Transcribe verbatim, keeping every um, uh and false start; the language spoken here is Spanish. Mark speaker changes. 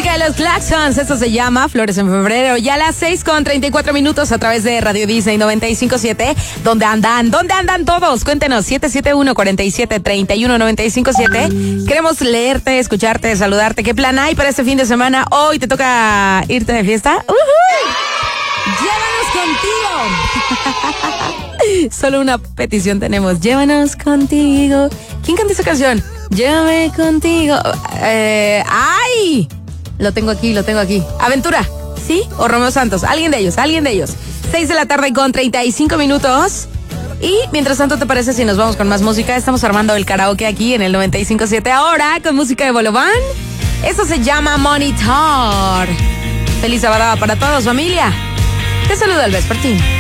Speaker 1: música de los Claxons. Esto se llama Flores en Febrero. Ya a las seis con treinta y cuatro minutos a través de Radio Disney noventa y cinco punto siete. ¿Dónde andan? ¿Dónde andan todos? Cuéntenos. siete siete uno, cuatro siete, tres uno, nueve cinco siete. Queremos leerte, escucharte, saludarte. ¿Qué plan hay para este fin de semana? Hoy te toca irte de fiesta. ¡Uh-huh! ¡Llévanos contigo! Solo una petición tenemos. Llévanos contigo. ¿Quién canta esa canción? Llévame contigo. Eh, ¡Ay! Lo tengo aquí, lo tengo aquí. ¿Aventura? ¿Sí? ¿O Romeo Santos? Alguien de ellos, alguien de ellos. seis de la tarde con treinta y cinco minutos. Y mientras tanto, ¿te parece si nos vamos con más música? Estamos armando el karaoke aquí en el noventa y cinco punto siete. Ahora con música de Bolobán. Esto se llama Monitor. Feliz sábado para todos, familia. Te saluda el Vespertín.